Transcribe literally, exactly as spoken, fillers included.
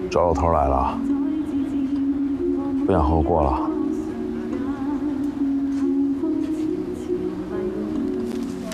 找老头来了，不想和我过了。